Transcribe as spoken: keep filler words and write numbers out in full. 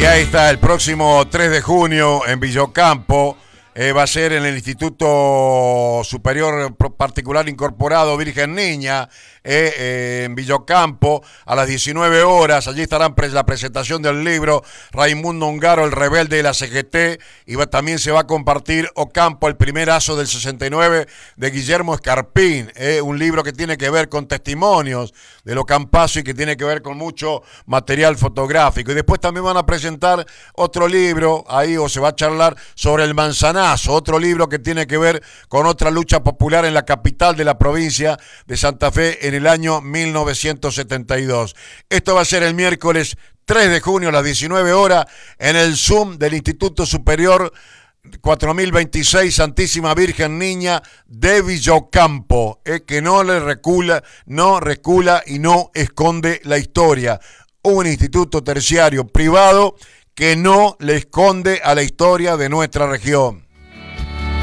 Y ahí está, el próximo tres de junio en Villocampo. Eh, va a ser en el Instituto Superior Particular Incorporado Virgen Niña, eh, eh, en Villocampo, a las diecinueve horas. Allí estarán pres la presentación del libro Raimundo Ungaro, el rebelde de la C G T, y va, también se va a compartir Ocampo, el primer aso del sesenta y nueve de Guillermo Escarpín, eh, un libro que tiene que ver con testimonios del Ocampazo y que tiene que ver con mucho material fotográfico. Y después también van a presentar otro libro, ahí o se va a charlar sobre el Manzanazo, otro libro que tiene que ver con otra lucha popular en la capital de la provincia de Santa Fe en el año mil novecientos setenta y dos. Esto va a ser el miércoles tres de junio a las diecinueve horas en el Zoom del Instituto Superior cuatro mil veintiséis Santísima Virgen Niña de Villocampo, eh, que no le recula, no recula y no esconde la historia. Un instituto terciario privado que no le esconde a la historia de nuestra región.